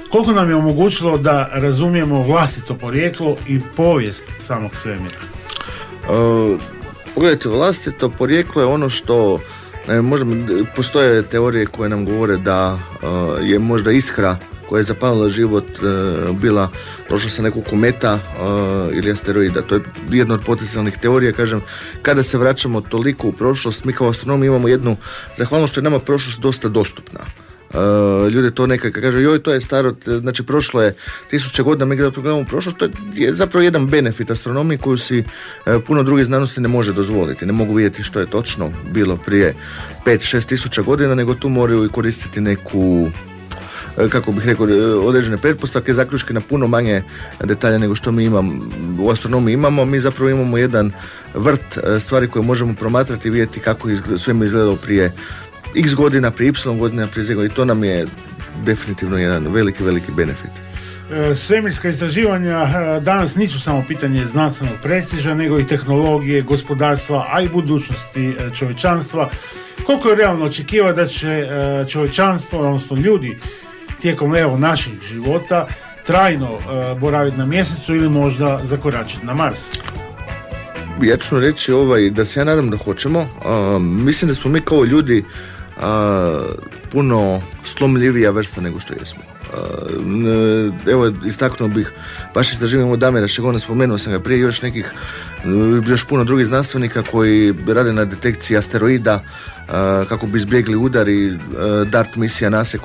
koliko nam je omogućilo da razumijemo vlastito porijeklo i povijest samog svemira? Pogledajte, vlastito porijeklo je ono što možda postoje teorije koje nam govore da je možda iskra koja je zapalila život bila došla sa nekog kometa ili asteroida. To je jedna od potencijalnih teorija. Kažem, kada se vraćamo toliko u prošlost, mi kao astronomi imamo jednu zahvalnost što je nama prošlost dosta dostupna. Ljude to nekako kaže, joj, to je staro, znači prošlo je 1000 godina, mi gledamo u prošlost. To je zapravo jedan benefit astronomije koju si puno drugih znanosti ne može dozvoliti. Ne mogu vidjeti što je točno bilo prije 5-6 tisuća godina, nego tu moraju i koristiti neku, kako bih rekao, određene pretpostavke, zaključke na puno manje detalja nego što mi imamo u astronomiji imamo. Mi zapravo imamo jedan vrt stvari koje možemo promatrati i vidjeti kako sve mi izgledalo prije x godina, prije y godina, prije z godina, i to nam je definitivno jedan veliki benefit. Svemirska istraživanja danas nisu samo pitanje znanstvenog prestiža, nego i tehnologije, gospodarstva, a i budućnosti čovječanstva. Koliko je realno očekivati da će čovječanstvo, odnosno ljudi, tijekom naših života trajno boraviti na mjesecu ili možda zakoračiti na Mars? Ja ću reći da se ja nadam da hoćemo. Mislim da smo mi kao ljudi puno slomljivija vrsta nego što jesmo. Evo, istaknuo bih baš istraživanje Damira Šegona, spomenuo sam ga prije, još puno drugih znanstvenika koji rade na detekciji asteroida kako bi izbjegli udari, DART misija NASA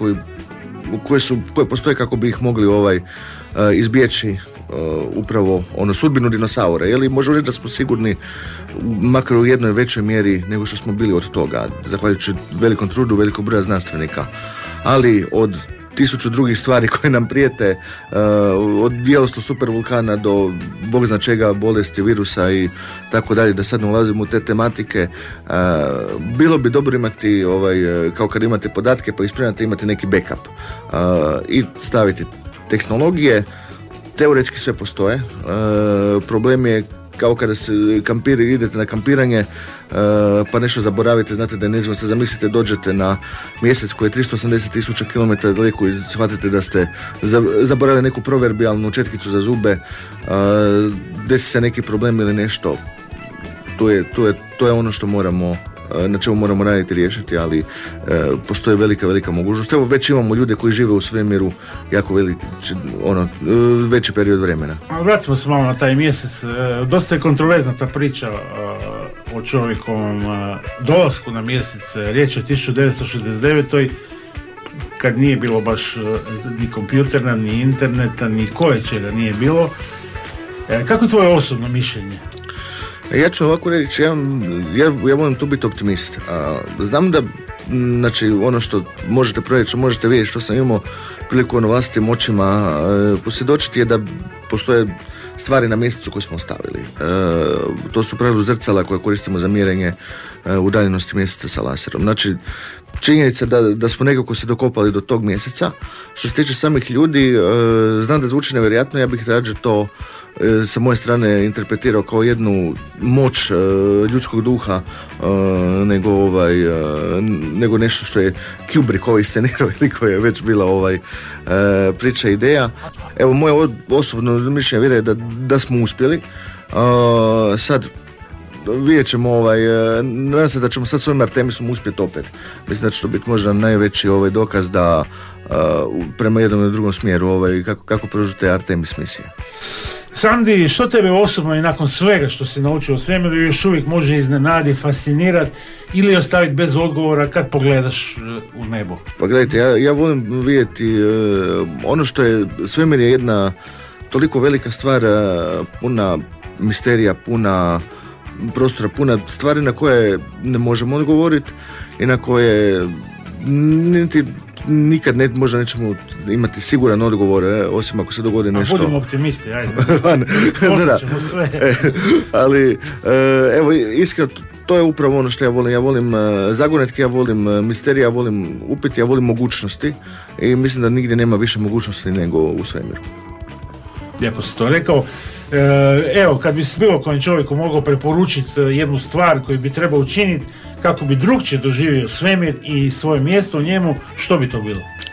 koje postoje kako bi ih mogli izbjeći upravo sudbinu dinosaura. Možemo reći da smo sigurni makar u jednoj većoj mjeri nego što smo bili od toga, zahvaljujući velikom trudu velikog broja znanstvenika. Ali od 1000 drugih stvari koje nam prijete, od bijelosto supervulkana do bog zna čega, bolesti, virusa i tako dalje, da sad ne ulazimo u te tematike, bilo bi dobro imati kao kad imate podatke pa ispremate, imati neki backup i staviti tehnologije. Teoretski sve postoje. Problem je kao kada se idete na kampiranje pa nešto zaboravite, znate da je neizvjesno, zamislite dođete na mjesec koji je 380.000 km daleko i shvatite da ste zaboravili neku proverbijalnu četkicu za zube, desi se neki problem ili nešto. To je ono što na čemu moramo raditi i riješiti, ali postoji velika mogućnost. Evo, već imamo ljude koji žive u svemiru jako veći period vremena. Vratimo se malo na taj mjesec. Dosta je kontroverzna ta priča o čovjekovom dolasku na mjesec. Riječ je o 1969. kad nije bilo baš ni kompjutera, ni interneta, ni čega nije bilo. Kako je tvoje osobno mišljenje? Ja ću ovako reći, ja volim tu biti optimist. Znam da, znači, ono što možete provjeriti, što možete vidjeti, što sam imao priliku vlastitim očima posvjedočiti, je da postoje stvari na mjesecu koje smo ostavili. To su pravilu zrcala koje koristimo za mjerenje udaljenosti mjeseca sa laserom. Znači, činjenica da smo nekako se dokopali do tog mjeseca. Što se tiče samih ljudi, znam da zvuči nevjerojatno, ja bih rađe to sa moje strane interpretirao kao jednu moć ljudskog duha nego nešto što je Kubrick scenirao ili koja je već bila priča, ideja. Evo, moje osobno mišljenje vjeruje da smo uspjeli. Sad vidjet ćemo, nadam se da ćemo sad s ovim Artemisom uspjeti opet. Mislim da će to biti možda najveći dokaz da prema jednom i drugom smjeru kako prođu te Artemis misije. Sandi, što tebe osobno i nakon svega što si naučio o svemiru još uvijek može iznenaditi, fascinirati ili ostaviti bez odgovora kad pogledaš u nebo? Pa gledajte, ja volim vidjeti ono što je, svemir je jedna toliko velika stvar, puna misterija, puna prostora, puna stvari na koje ne možemo odgovoriti i na koje nikad možda nećemo imati siguran odgovor, osim ako se dogodi nešto. Budemo optimisti, ajde. Da. Ćemo sve. Ali, evo, iskreno, to je upravo ono što ja volim. Ja volim zagonetke, ja volim misterije, ja volim upiti, ja volim mogućnosti i mislim da nigdje nema više mogućnosti nego u svemiru. Lijepo si to rekao. Evo, kad bi bilo kojem čovjeku mogao preporučiti jednu stvar koju bi trebao učiniti kako bi drugčije doživio svemir i svoje mjesto u njemu, što bi to bilo?